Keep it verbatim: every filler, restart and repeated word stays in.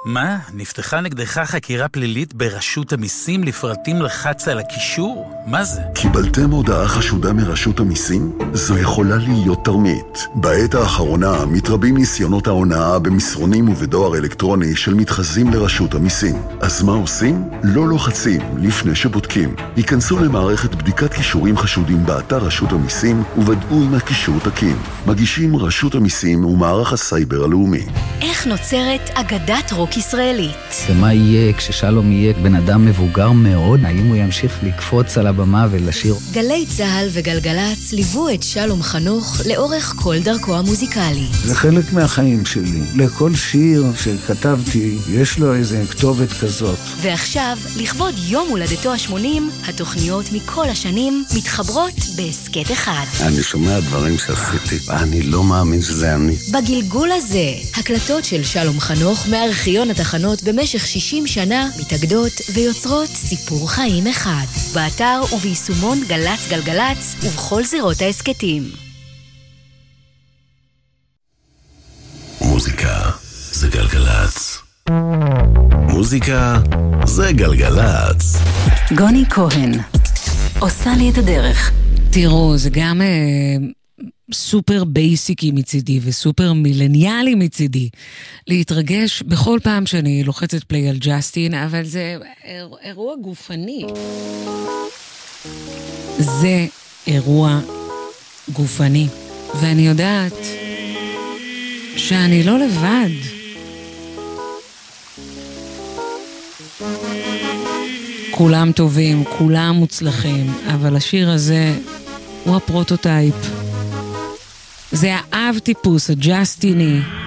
מה? נפתחה נגדך חקירה פלילית ברשות המיסים לפרטים לחץ על הקישור? מה זה? קיבלתם הודעה חשודה מרשות המיסים? זו יכולה להיות תרמית. בעת האחרונה מתרבים ניסיונות ההונאה במסרונים ובדואר אלקטרוני של מתחזים לרשות המיסים. אז מה עושים? לא לוחצים לפני שבודקים. היכנסו למערכת בדיקת קישורים חשודים באתר רשות המיסים וודאו אם הקישור תקין. מגישים רשות המיסים ומערך הסייבר הלאומי. איך נוצרת אגדת רוק ישראלית? ומה יהיה כששלום יהיה בן אדם מבוגר מאוד? האם הוא ימשיך לקפוץ על הבמה ולשיר? גלי צהל וגלגלץ ליוו את שלום חנוך לאורך כל דרכו המוזיקלי. זה חלק מהחיים שלי. לכל שיר שכתבתי יש לו איזה כתובת כזאת. ועכשיו, לכבוד יום הולדתו ה-שמונים, התוכניות מכל השנים מתחברות בעסקת אחד. אני שומע דברים שעשיתי, ואני לא מאמין שזה אני. בגלגול הזה, הקלטות של שלום חנוך מארכיון התחנות במשך שישים שנה מתאגדות ויוצרות סיפור חיים אחד. באתר וביישומון גלץ גלגלץ ובכל זירות העסקתים. מוזיקה זה גלגלץ. מוזיקה זה גלגלץ. גוני כהן עושה לי את הדרך. תראו, זה גם... סופר בייסיקי מצידי וסופר מילניאלי מצידי להתרגש בכל פעם שאני לוחצת פליי על ג'סטין, אבל זה אירוע גופני. זה אירוע גופני, ואני יודעת שאני לא לבד. כולם טובים, כולם מוצלחים, אבל השיר הזה הוא הפרוטוטייפ. זה האב טיפוס, הג'סטיני,